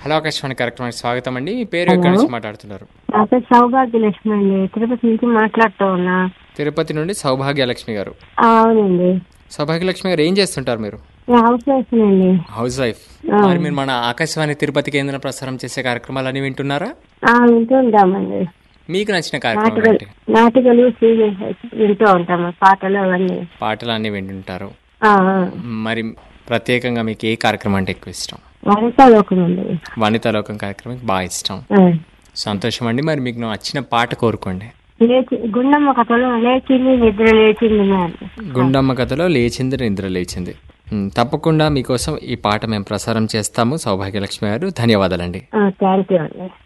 Hello Akashvani కార్యక్రమానికి స్వాగతం అండి. మీ పేరు ఎక్కడి నుంచి మాట్లాడుతున్నారు? నా పేరు సౌభాగ్యలక్ష్మి అండి, తిరుపతి నుంచి మాట్లాడుతూ ఉన్నా. తిరుపతి నుండి సౌభాగ్యలక్ష్మి గారు. అవునండి. సౌభాగ్యలక్ష్మి గారు ఏం చేస్తుంటారు మీరు? హౌస్ వైఫ్ అండి. House wife. మరి మీరు మన ఆకాశవాణి తిరుపతి కేంద్రం ప్రసారం చేసే కార్యక్రమాలన్నీ వింటున్నారా? వింటూ ఉంటామండి. మీకు నచ్చిన కార్యక్రమం ఏంటి? నాటికలు వింటూ ఉంటాము, పాటలు అవన్నీ. పాటలు అన్ని వింటుంటారు. మరి ప్రత్యేకంగా మీకు ఏ కార్యక్రమం అంటే ఎక్కువ ఇష్టం? వనితాలోకం అండి. వనితాలోకం కార్యక్రమం బాగా ఇష్టం. సంతోషం అండి. మరి మీకు నచ్చిన పాట కోరుకోండి. గుండమ్మ కథలో లేచింది నిద్ర లేచింది. గుండమ్మ కథలో లేచింది నిద్ర లేచింది. తప్పకుండా మీకోసం ఈ పాట మేము ప్రసారం చేస్తాము. సౌభాగ్యలక్ష్మి గారు, ధన్యవాదాలండి. థ్యాంక్ యూ అండి.